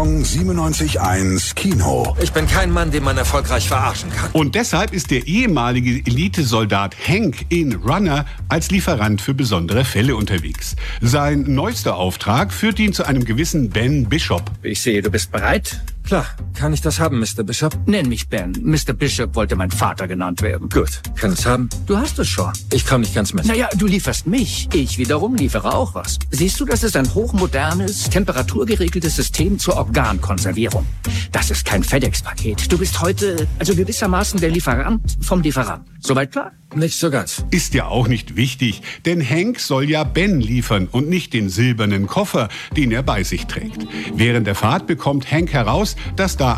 Saison 97.1 Kino. Ich bin kein Mann, den man erfolgreich verarschen kann. Und deshalb ist der ehemalige Elitesoldat Hank in Runner als Lieferant für besondere Fälle unterwegs. Sein neuester Auftrag führt ihn zu einem gewissen Ben Bishop. Ich sehe, du bist bereit. Klar, kann ich das haben, Mr. Bishop? Nenn mich Ben. Mr. Bishop wollte mein Vater genannt werden. Gut, kann ich's haben? Du hast es schon. Ich komme nicht ganz mit. Naja, du lieferst mich. Ich wiederum liefere auch was. Siehst du, das ist ein hochmodernes, temperaturgeregeltes System zur Organkonservierung. Das ist kein FedEx-Paket. Du bist heute also gewissermaßen der Lieferant vom Lieferanten. Soweit klar? Nicht so ganz. Ist ja auch nicht wichtig, denn Hank soll ja Ben liefern und nicht den silbernen Koffer, den er bei sich trägt. Während der Fahrt bekommt Hank heraus, dass da